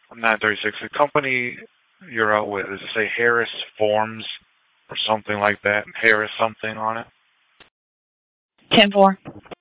936. The company you're out with, does it say Harris Forms or something like that? Harris something on it? 10-4.